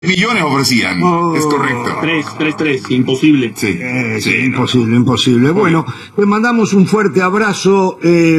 millones ofrecían, es correcto. 3, imposible. Sí, imposible. Bueno, pues mandamos un fuerte abrazo.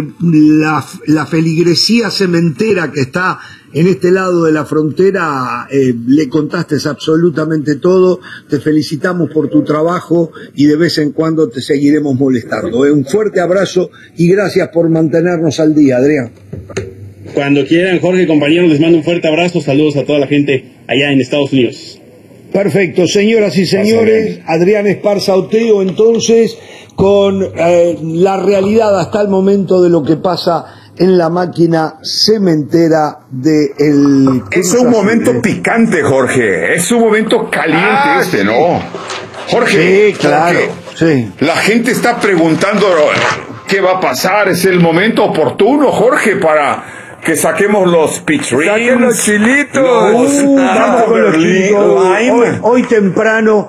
La feligresía cementera que está en este lado de la frontera, le contaste absolutamente todo. Te felicitamos por tu trabajo y de vez en cuando te seguiremos molestando. Un fuerte abrazo y gracias por mantenernos al día, Adrián. Cuando quieran, Jorge, compañeros, les mando un fuerte abrazo. Saludos a toda la gente allá en Estados Unidos. Perfecto, señoras y señores, Adrián Esparza Oteo, entonces, con la realidad hasta el momento de lo que pasa en la máquina cementera de el... Es un momento picante, Jorge, es un momento caliente ¿no? Jorge, sí, claro, sí. La gente está preguntando qué va a pasar, es el momento oportuno, Jorge, para... que saquemos los pitch rings. Saquen los chilitos. Vamos con los chilitos. Hoy temprano,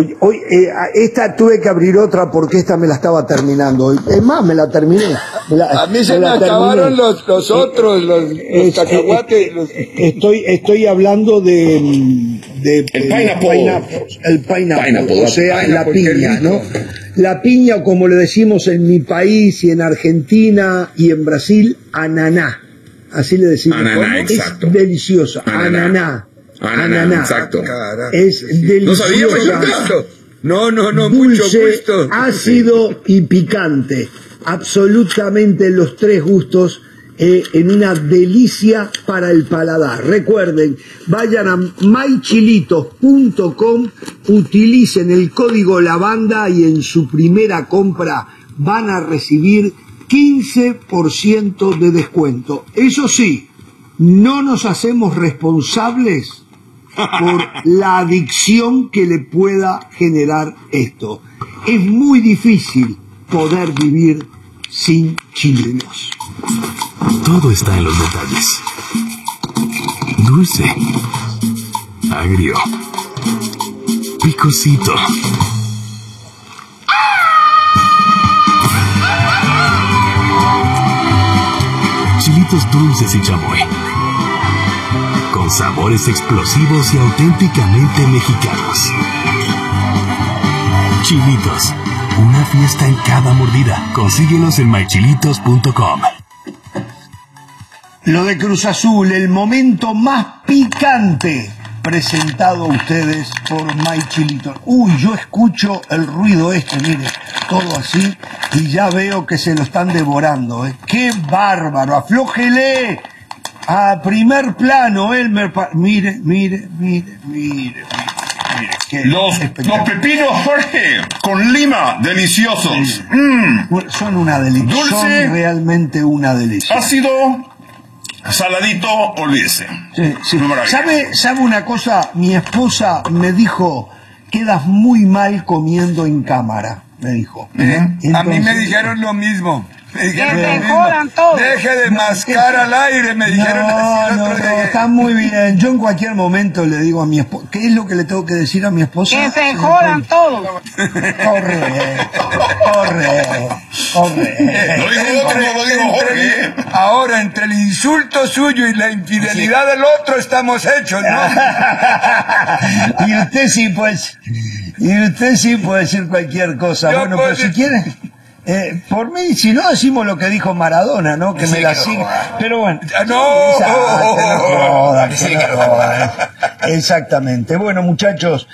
esta tuve que abrir otra porque esta me la estaba terminando. Es más, me la terminé. A mí se me acabaron los otros, los cacahuates. Estoy hablando de el pineapple. El pineapple, o sea, la piña, ¿no? La piña, como le decimos en mi país y en Argentina y en Brasil, ananá. Así le decimos. Ananá, exacto. Es deliciosa. Ananá. Exacto. Es deliciosa. No, dulce, mucho gusto. Ácido y picante. Absolutamente los tres gustos en una delicia para el paladar. Recuerden, vayan a mychilitos.com, utilicen el código lavanda y en su primera compra van a recibir 15% de descuento. Eso sí, no nos hacemos responsables por la adicción que le pueda generar esto. Es muy difícil poder vivir sin chilitos. Todo está en los detalles. Dulce, agrio, picosito. Chilitos dulces y chamoy, con sabores explosivos y auténticamente mexicanos. Chilitos, una fiesta en cada mordida. Consíguelos en mychilitos.com. Lo de Cruz Azul, el momento más picante, presentado a ustedes por mychilitos. Uy, yo escucho el ruido mire, todo así, y ya veo que se lo están devorando, ¡Qué bárbaro! ¡Aflójele! A primer plano, Elmer, mire. Los pepinos, Jorge, con lima, deliciosos. Son una delicia. Dulce, son realmente una delicia. Ácido, saladito, olvídese. Sí. ¿Sabe una cosa? Mi esposa me dijo, quedas muy mal comiendo en cámara, me dijo. Entonces, a mí me dijeron lo mismo. Que se jodan todos. Deje de mascar al aire, me dijeron así el otro día. Está muy bien. Yo en cualquier momento le digo a mi esposa, ¿qué es lo que le tengo que decir a mi esposa? Que se jodan todos. Corre. Lo digo Jorge. Ahora, entre el insulto suyo y la infidelidad del otro estamos hechos, ¿no? Y usted sí puede decir cualquier cosa. Yo pero si quiere... por mí, si no decimos lo que dijo Maradona, ¿no? Que sí, me la siga. Pero bueno. Exactamente. Bueno, muchachos,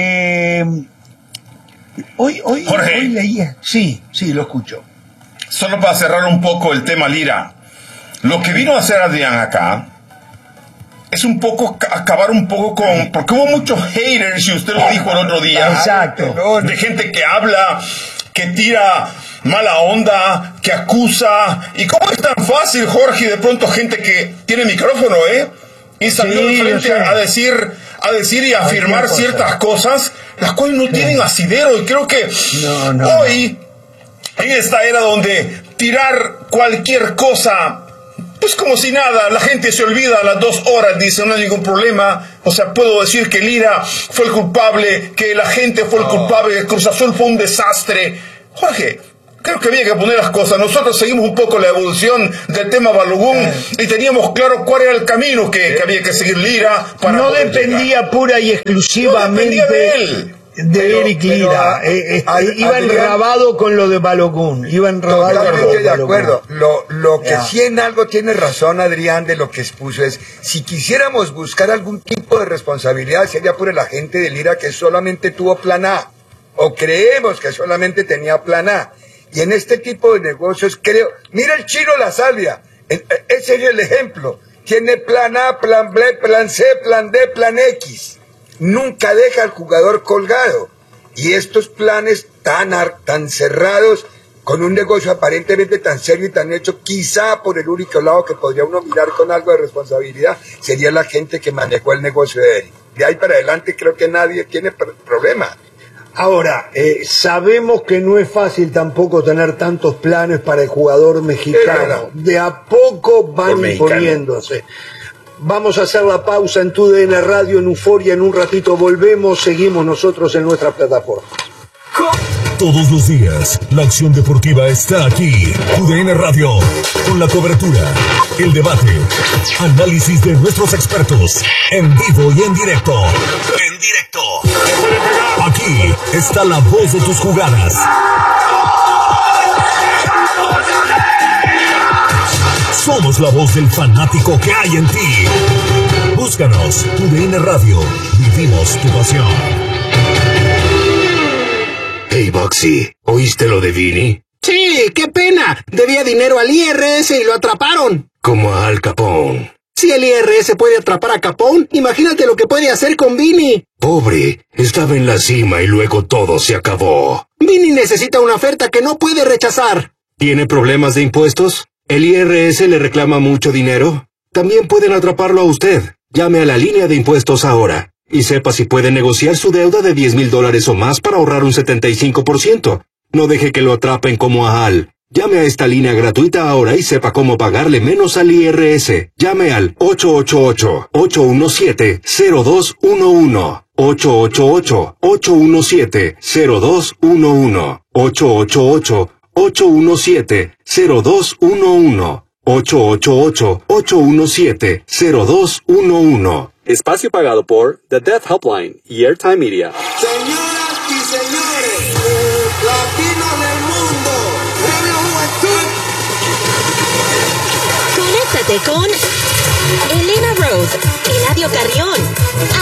hoy leía. Sí, lo escucho. Solo para cerrar un poco el tema Lira. Lo que vino a hacer Adrián acá es un poco acabar un poco con... Porque hubo muchos haters, y usted lo dijo el otro día. Exacto. De gente que habla, que tira mala onda, que acusa. ¿Y cómo es tan fácil, Jorge, de pronto gente que tiene micrófono, y salió de frente a decir y afirmar ciertas cosas, las cuales no tienen asidero? Y creo que hoy, en esta era donde tirar cualquier cosa, pues como si nada, la gente se olvida a las 2 horas, dice, no hay ningún problema. O sea, puedo decir que Lira fue el culpable, que la gente fue el culpable, que Cruz Azul fue un desastre. Jorge, Creo que había que poner las cosas. Nosotros seguimos un poco la evolución del tema Balogun y teníamos claro cuál era el camino que había que seguir Lira para no dependía llegar. Pura y exclusivamente No de él. de Eric Lira. Iba enrabado con lo de Balogun. Iba enrabado Totalmente de Balogun. acuerdo. Lo que sí en algo tiene razón Adrián de lo que expuso es, si quisiéramos buscar algún tipo de responsabilidad, sería por la gente de Lira que solamente tuvo plan A, o creemos que solamente tenía plan A. Y en este tipo de negocios creo, mira el chino La Salvia, ese es el ejemplo. Tiene plan A, plan B, plan C, plan D, plan X. Nunca deja al jugador colgado. Y estos planes tan cerrados, con un negocio aparentemente tan serio y tan hecho, quizá por el único lado que podría uno mirar con algo de responsabilidad, sería la gente que manejó el negocio de Eric. De ahí para adelante creo que nadie tiene problema. Ahora, sabemos que no es fácil tampoco tener tantos planes para el jugador mexicano. De a poco van imponiéndose. Vamos a hacer la pausa en TUDN Radio, en Euforia. En un ratito volvemos, seguimos nosotros en nuestra plataforma. Todos los días, la acción deportiva está aquí. TUDN Radio, con la cobertura, el debate, análisis de nuestros expertos, en vivo y en directo. En directo. Aquí está la voz de tus jugadas. Somos la voz del fanático que hay en ti. Búscanos, TUDN Radio. Vivimos tu pasión. Hey, Boxy, ¿oíste lo de Vini? Sí, qué pena. Debía dinero al IRS y lo atraparon. Como a Al Capone. Si el IRS puede atrapar a Capone, imagínate lo que puede hacer con Vini. Pobre, estaba en la cima y luego todo se acabó. Vini necesita una oferta que no puede rechazar. ¿Tiene problemas de impuestos? ¿El IRS le reclama mucho dinero? También pueden atraparlo a usted. Llame a la línea de impuestos ahora. Y sepa si puede negociar su deuda de $10,000 o más para ahorrar un 75%. No deje que lo atrapen como a Al. Llame a esta línea gratuita ahora y sepa cómo pagarle menos al IRS. Llame al 888-817-0211. 888-817-0211. 888-817-0211. 888-817-0211. Espacio pagado por The Death Helpline y Airtime Media. Señoras y señores, latinos del mundo, Radio Juventud. Conéctate con Elena Rose, Eladio Carrión,